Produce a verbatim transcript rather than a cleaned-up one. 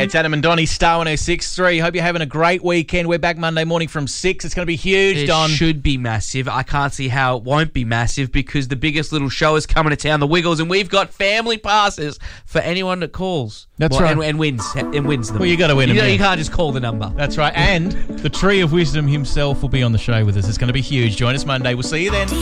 Hey, it's Adam and Donnie, Star one oh six point three. Hope you're having a great weekend. We're back Monday morning from six. It's going to be huge, It Don. should be massive. I can't see how it won't be massive because the biggest little show is coming to town, the Wiggles, and we've got family passes for anyone that calls. That's well, right. And, and wins. And wins them. Well, you got to win you them. know, yeah. You can't just call the number. That's right. And the Tree of Wisdom himself will be on the show with us. It's going to be huge. Join us Monday. We'll see you then.